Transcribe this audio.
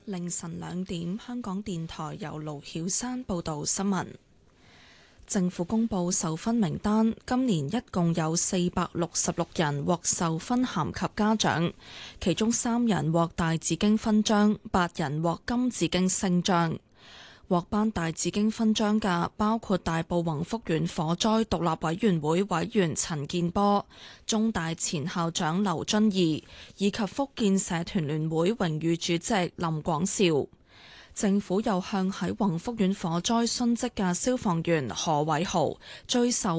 凌晨2點，香港電台由盧曉山報道新聞。政府公布授勳名單，今年一共有466人獲授勳銜及嘉獎，其中3人獲大紫荊勳章，8人獲金紫荊星章。獲頒大紫荊勳章嘅包括大埔宏福苑火災獨立委員會委員陳健波、中大前校長劉遵義以及福建社團聯會榮譽主席林廣兆。政府又向喺宏福苑火災殉職嘅消防員何偉豪追授